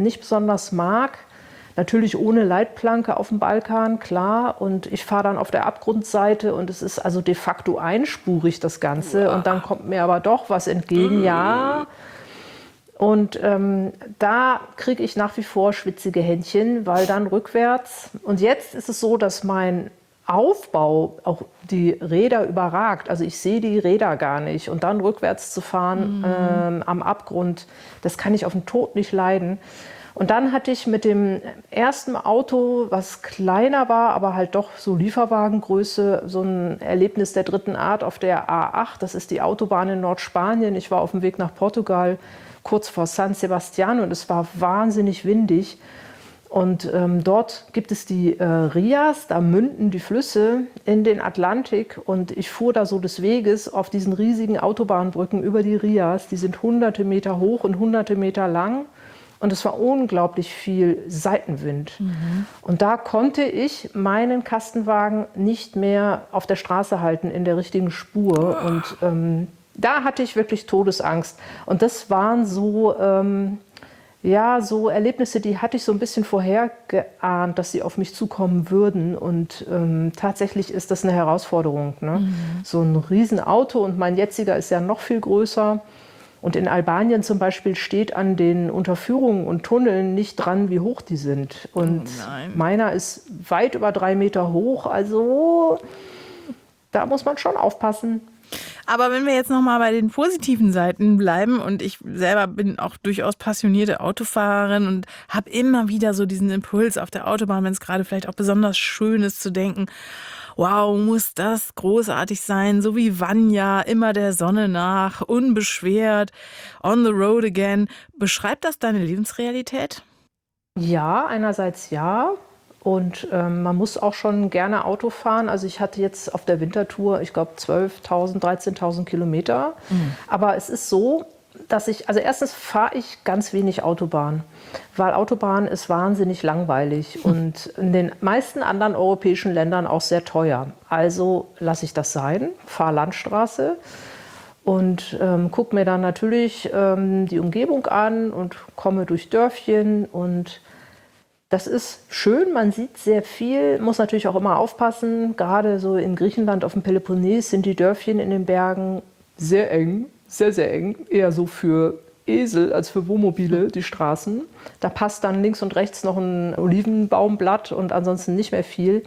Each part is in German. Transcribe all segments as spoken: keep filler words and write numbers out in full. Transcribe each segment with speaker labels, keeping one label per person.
Speaker 1: nicht besonders mag. Natürlich ohne Leitplanke auf dem Balkan, klar. Und ich fahre dann auf der Abgrundseite und es ist also de facto einspurig, das Ganze. Und dann kommt mir aber doch was entgegen, ja. Und ähm, da kriege ich nach wie vor schwitzige Händchen, weil dann rückwärts. Und jetzt ist es so, dass mein Aufbau auch die Räder überragt. Also ich sehe die Räder gar nicht. Und dann rückwärts zu fahren mhm. ähm, am Abgrund, das kann ich auf den Tod nicht leiden. Und dann hatte ich mit dem ersten Auto, was kleiner war, aber halt doch so Lieferwagengröße, so ein Erlebnis der dritten Art auf der A acht. Das ist die Autobahn in Nordspanien. Ich war auf dem Weg nach Portugal, kurz vor San Sebastian, und es war wahnsinnig windig. Und ähm, dort gibt es die äh, Rias, da münden die Flüsse in den Atlantik. Und ich fuhr da so des Weges auf diesen riesigen Autobahnbrücken über die Rias. Die sind hunderte Meter hoch und hunderte Meter lang. Und es war unglaublich viel Seitenwind. Mhm. Und da konnte ich meinen Kastenwagen nicht mehr auf der Straße halten, in der richtigen Spur. Oh. Und ähm, da hatte ich wirklich Todesangst. Und das waren so, ähm, ja, so Erlebnisse, die hatte ich so ein bisschen vorhergeahnt, dass sie auf mich zukommen würden. Und ähm, tatsächlich ist das eine Herausforderung, ne? Mhm. So ein Riesenauto, und mein jetziger ist ja noch viel größer. Und in Albanien zum Beispiel steht an den Unterführungen und Tunneln nicht dran, wie hoch die sind. Und oh meiner ist weit über drei Meter hoch. Also da muss man schon aufpassen.
Speaker 2: Aber wenn wir jetzt noch mal bei den positiven Seiten bleiben, und ich selber bin auch durchaus passionierte Autofahrerin und habe immer wieder so diesen Impuls auf der Autobahn, wenn es gerade vielleicht auch besonders schön ist, zu denken, wow, muss das großartig sein, so wie Vanya, immer der Sonne nach, unbeschwert, on the road again. Beschreibt das deine Lebensrealität?
Speaker 1: Ja, einerseits ja. Und ähm, man muss auch schon gerne Auto fahren. Also ich hatte jetzt auf der Wintertour, ich glaube, zwölftausend, dreizehntausend Kilometer. Mhm. Aber es ist so, dass ich, also erstens fahre ich ganz wenig Autobahn, weil Autobahn ist wahnsinnig langweilig mhm. und in den meisten anderen europäischen Ländern auch sehr teuer. Also lasse ich das sein, fahre Landstraße und ähm, gucke mir dann natürlich ähm, die Umgebung an und komme durch Dörfchen, und das ist schön, man sieht sehr viel, muss natürlich auch immer aufpassen. Gerade so in Griechenland auf dem Peloponnes sind die Dörfchen in den Bergen sehr eng, sehr, sehr eng. Eher so für Esel als für Wohnmobile, die Straßen. Da passt dann links und rechts noch ein Olivenbaumblatt und ansonsten nicht mehr viel.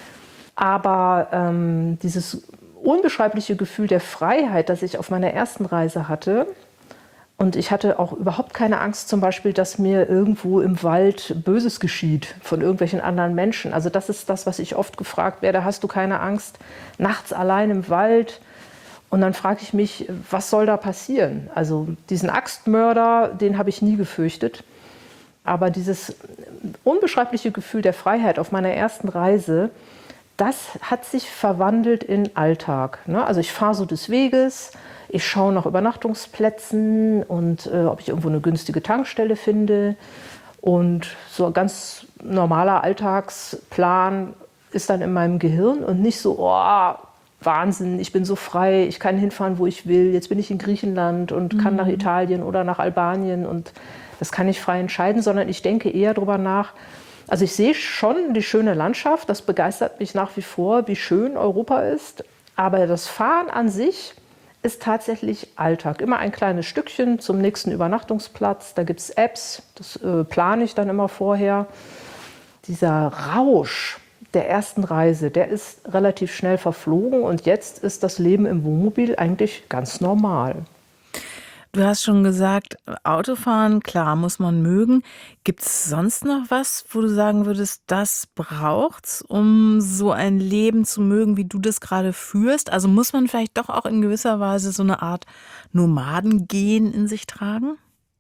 Speaker 1: Aber ähm, dieses unbeschreibliche Gefühl der Freiheit, das ich auf meiner ersten Reise hatte, und ich hatte auch überhaupt keine Angst, zum Beispiel, dass mir irgendwo im Wald Böses geschieht von irgendwelchen anderen Menschen. Also das ist das, was ich oft gefragt werde. Hast du keine Angst, nachts allein im Wald? Und dann frage ich mich, was soll da passieren? Also diesen Axtmörder, den habe ich nie gefürchtet. Aber dieses unbeschreibliche Gefühl der Freiheit auf meiner ersten Reise, das hat sich verwandelt in Alltag. Also ich fahre so des Weges, ich schaue nach Übernachtungsplätzen und äh, ob ich irgendwo eine günstige Tankstelle finde. Und so ein ganz normaler Alltagsplan ist dann in meinem Gehirn und nicht so, oh, Wahnsinn, ich bin so frei, ich kann hinfahren, wo ich will. Jetzt bin ich in Griechenland und mhm. kann nach Italien oder nach Albanien und das kann ich frei entscheiden, sondern ich denke eher darüber nach. Also ich sehe schon die schöne Landschaft, das begeistert mich nach wie vor, wie schön Europa ist. Aber das Fahren an sich ist tatsächlich Alltag. Immer ein kleines Stückchen zum nächsten Übernachtungsplatz. Da gibt es Apps, das äh, plane ich dann immer vorher. Dieser Rausch der ersten Reise, der ist relativ schnell verflogen und jetzt ist das Leben im Wohnmobil eigentlich ganz normal.
Speaker 2: Du hast schon gesagt, Autofahren, klar, muss man mögen. Gibt es sonst noch was, wo du sagen würdest, das braucht's, um so ein Leben zu mögen, wie du das gerade führst? Also muss man vielleicht doch auch in gewisser Weise so eine Art Nomaden-Gen in sich tragen?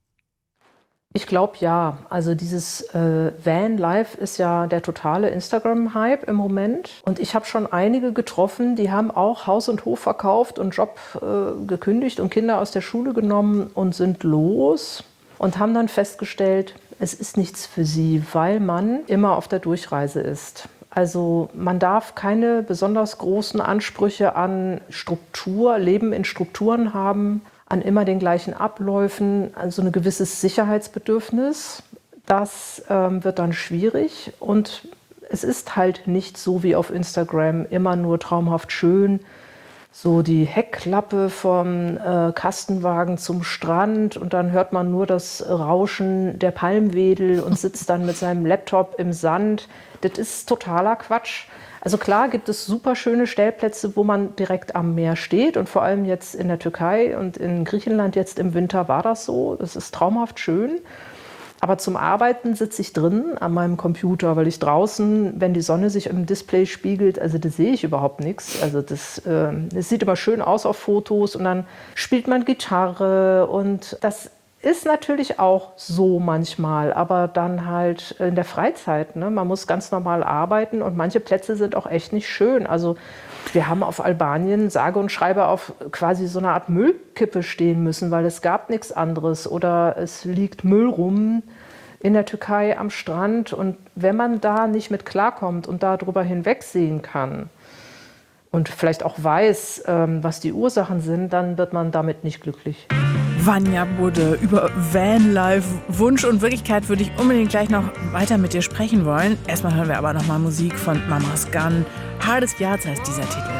Speaker 1: Ich glaube ja. Also dieses äh, Van-Life ist ja der totale Instagram-Hype im Moment. Und ich habe schon einige getroffen, die haben auch Haus und Hof verkauft und Job äh, gekündigt und Kinder aus der Schule genommen und sind los und haben dann festgestellt, es ist nichts für sie, weil man immer auf der Durchreise ist. Also man darf keine besonders großen Ansprüche an Struktur, Leben in Strukturen haben, an immer den gleichen Abläufen, also ein gewisses Sicherheitsbedürfnis. das ähm, wird dann schwierig. Und es ist halt nicht so wie auf Instagram immer nur traumhaft schön. So die Heckklappe vom äh, Kastenwagen zum Strand und dann hört man nur das Rauschen der Palmwedel und sitzt dann mit seinem Laptop im Sand. Das ist totaler Quatsch. Also klar gibt es super schöne Stellplätze, wo man direkt am Meer steht und vor allem jetzt in der Türkei und in Griechenland jetzt im Winter war das so. Das ist traumhaft schön. Aber zum Arbeiten sitze ich drin an meinem Computer, weil ich draußen, wenn die Sonne sich im Display spiegelt, also da sehe ich überhaupt nichts. Also das, äh, das sieht immer schön aus auf Fotos und dann spielt man Gitarre und das ist natürlich auch so manchmal, aber dann halt in der Freizeit. Ne? Man muss ganz normal arbeiten und manche Plätze sind auch echt nicht schön. Also wir haben auf Albanien sage und schreibe auf quasi so einer Art Müllkippe stehen müssen, weil es gab nichts anderes oder es liegt Müll rum in der Türkei am Strand und wenn man da nicht mit klarkommt und darüber hinwegsehen kann und vielleicht auch weiß, ähm, was die Ursachen sind, dann wird man damit nicht glücklich.
Speaker 2: Vanja Budde, über Vanlife, Wunsch und Wirklichkeit würde ich unbedingt gleich noch weiter mit dir sprechen wollen. Erstmal hören wir aber nochmal Musik von Mamas Gun. Hardest Yards heißt dieser Titel.